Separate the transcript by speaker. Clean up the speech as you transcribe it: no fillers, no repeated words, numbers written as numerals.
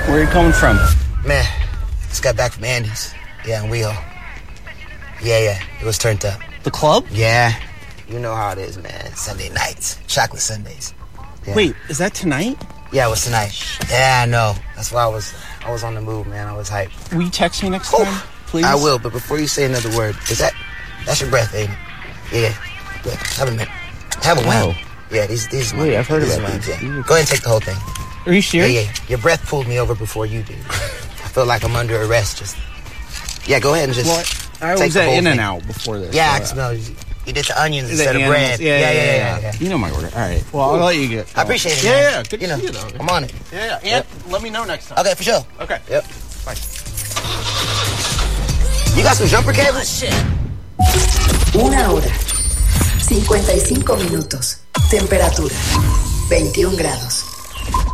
Speaker 1: Where are you coming from?
Speaker 2: Man, just got back from Andy's. Yeah, in WeHo. Yeah, it was turned up.
Speaker 1: The club?
Speaker 2: Yeah, you know how it is, man. Sunday nights, chocolate Sundays. Yeah.
Speaker 1: Wait, is that tonight?
Speaker 2: Yeah, it was tonight. Yeah, I know. That's why I was on the move, man. I was hyped.
Speaker 1: Will you text me next time, please?
Speaker 2: I will, but before you say another word, that's your breath, ain't it? Yeah. Have a minute. Have a wow. Yeah, these
Speaker 1: Wait, I've heard about these.
Speaker 2: Yeah. Go ahead and take the whole thing.
Speaker 1: Are you serious?
Speaker 2: Yeah. Your breath pulled me over before you did. I feel like I'm under arrest. Yeah, go ahead and just
Speaker 1: I
Speaker 2: take
Speaker 1: was
Speaker 2: the
Speaker 1: at
Speaker 2: whole thing.
Speaker 1: In-N-Out before this.
Speaker 2: Yeah, I smell you. You did the onions instead of bread.
Speaker 1: Yeah. You know my order. All right. Well, I'll let you get.
Speaker 2: I appreciate it, man.
Speaker 1: Yeah. Good to see you, though.
Speaker 2: I'm on it.
Speaker 1: Yeah. And let me know next time.
Speaker 2: Okay, for sure.
Speaker 1: Okay.
Speaker 2: Yep.
Speaker 1: Bye.
Speaker 2: You got some jumper cables?
Speaker 3: 1 hora, 55 minutos. Temperatura, 21 grados.